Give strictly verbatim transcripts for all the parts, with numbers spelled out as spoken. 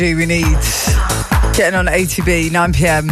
We need getting on A T B, nine p.m.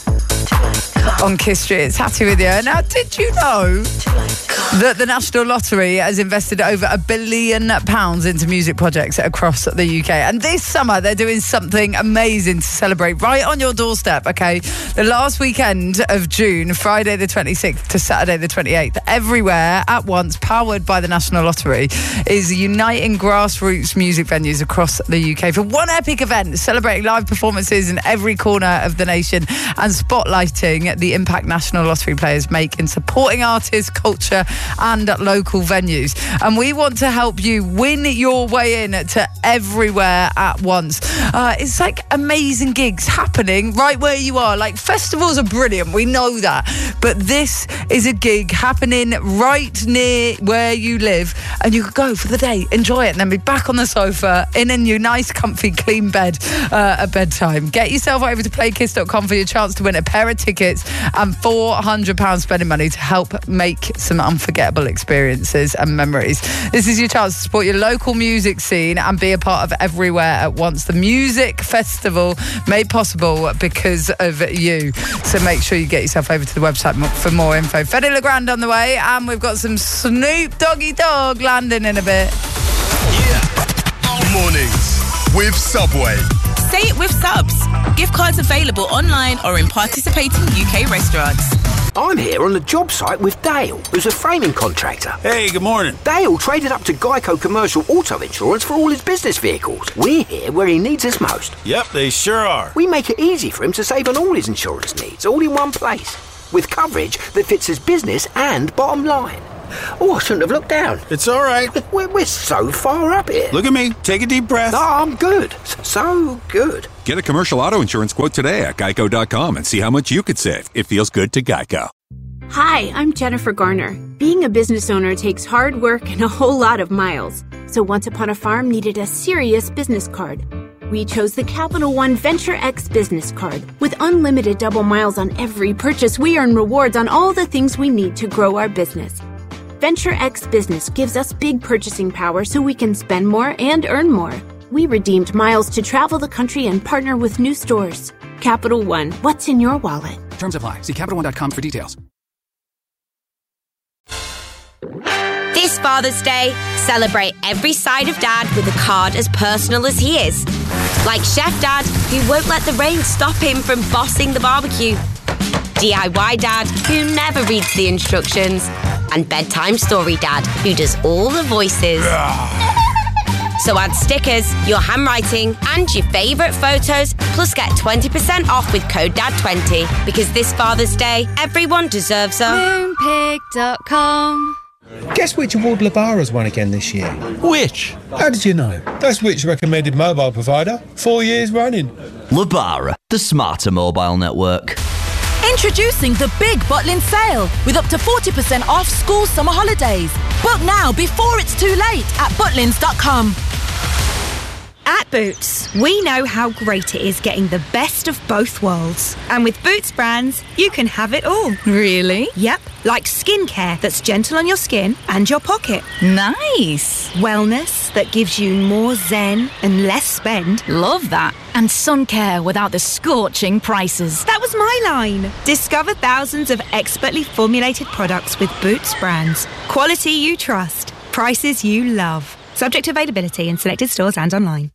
on Kiss Street. It's Hattie with you. Now, did you know that the National Lottery has invested over a billion pounds into music projects across the U K? And this summer, they're doing something amazing to celebrate right on your doorstep, okay? The last weekend of June, Friday the twenty-sixth to Saturday the twenty-eighth, everywhere at once, powered by the National Lottery, is uniting grassroots music venues across the U K for one epic event, celebrating live performances in every corner of the nation and spotlighting the impact National Lottery players make in supporting artists, culture and local venues. And we want to help you win your way in to everywhere at once. Uh, it's like amazing gigs happening right where you are. Like, festivals are brilliant, we know that, but this is a gig happening right near where you live, and you could go for the day, enjoy it, and then be back on the sofa in a new nice comfy clean bed uh, at bedtime. Get yourself over to play kiss dot com for your chance to win a pair of tickets and four hundred pounds spending money to help make some unforgettable experiences and memories. This is your chance to support your local music scene and be a part of Everywhere at Once, the music festival made possible because of you. So make sure you get yourself over to the website for more info. Fedde Le Grand on the way, and we've got some Snoop Doggy Dogg landing in a bit. Yeah. Mornings with Subway. Say it with Subs. Gift cards available online or in participating U K restaurants. I'm here on the job site with Dale, who's a framing contractor. Hey, good morning. Dale traded up to Geico Commercial Auto Insurance for all his business vehicles. We're here where he needs us most. Yep, they sure are. We make it easy for him to save on all his insurance needs, all in one place, with coverage that fits his business and bottom line. Oh, I shouldn't have looked down. It's all right. We're, we're so far up here. Look at me. Take a deep breath. Oh, I'm good. So good. Get a commercial auto insurance quote today at geico dot com and see how much you could save. It feels good to Geico. Hi, I'm Jennifer Garner. Being a business owner takes hard work and a whole lot of miles. So Once Upon a Farm needed a serious business card. We chose the Capital One Venture X business card. With unlimited double miles on every purchase, we earn rewards on all the things we need to grow our business. Venture X Business gives us big purchasing power so we can spend more and earn more. We redeemed miles to travel the country and partner with new stores. Capital One, what's in your wallet? Terms apply. See Capital One dot com for details. This Father's Day, celebrate every side of Dad with a card as personal as he is. Like Chef Dad, who won't let the rain stop him from bossing the barbecue. D I Y Dad, who never reads the instructions. And Bedtime Story Dad, who does all the voices. So add stickers, your handwriting, and your favourite photos, plus get twenty percent off with code D A D twenty. Because this Father's Day, everyone deserves a moonpig dot com. Guess which award Lebara's won again this year? Which? How did you know? That's which recommended mobile provider, four years running. Lebara, the smarter mobile network. Introducing the Big Butlin Sale with up to forty percent off school summer holidays. Book now before it's too late at butlins dot com. At Boots, we know how great it is getting the best of both worlds. And with Boots brands, you can have it all. Really? Yep, like skincare that's gentle on your skin and your pocket. Nice. Wellness that gives you more zen and less spend. Love that. And sun care without the scorching prices. That was my line. Discover thousands of expertly formulated products with Boots brands. Quality you trust. Prices you love. Subject to availability in selected stores and online.